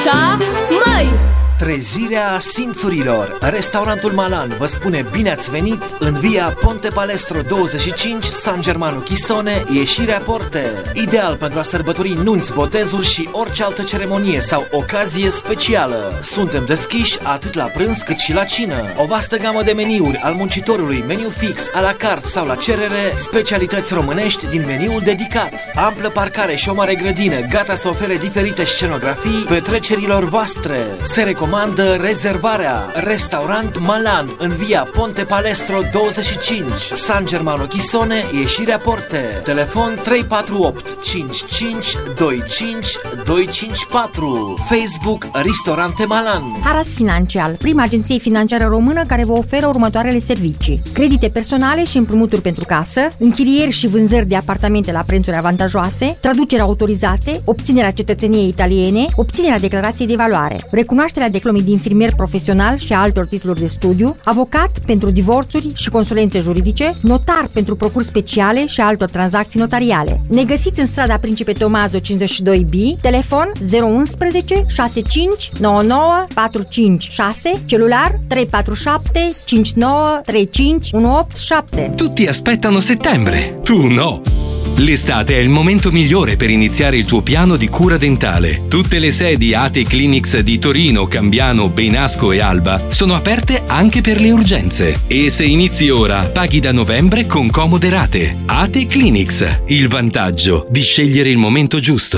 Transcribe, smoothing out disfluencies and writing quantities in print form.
Așa, măi! Trezirea simțurilor. Restaurantul Malan vă spune bine ați venit în via Ponte Palestro 25, San Germano Chisone, ieșirea Porte. Ideal pentru a sărbători nunți, botezuri și orice altă ceremonie sau ocazie specială. Suntem deschiși atât la prânz cât și la cină. O vastă gamă de meniuri al muncitorului, meniu fix, a la carte sau la cerere, specialități românești din meniul dedicat. Amplă parcare și o mare grădină, gata să ofere diferite scenografii petrecerilor voastre. Se recomandă rezervarea. Restaurant Malan în via Ponte Palestro 25, San Germano Chisone, ieșirea Porte. Telefon 348 55 25 254. Facebook Ristorante Malan. Haras Financial, prima agenție financiară română care vă oferă următoarele servicii: credite personale și împrumuturi pentru casă, închirieri și vânzări de apartamente la prețuri avantajoase, traduceri autorizate, obținerea cetățeniei italiene, obținerea declarației de valoare, recunoașterea diplomei de infirmier profesional și a altor titluri de studiu, avocat pentru divorțuri și consulențe juridice, notar pentru procuri speciale și altor tranzacții notariale. Ne găsiți în strada Principe Tomazo 52B, telefon 011 65 99 456, celular 347 59 35 187. Tutti aspettano settembre, tu no! L'estate è il momento migliore per iniziare il tuo piano di cura dentale. Tutte le sedi ATE Clinics di Torino, Cambiano, Beinasco e Alba sono aperte anche per le urgenze. E se inizi ora, paghi da novembre con comode rate. ATE Clinics, il vantaggio di scegliere il momento giusto.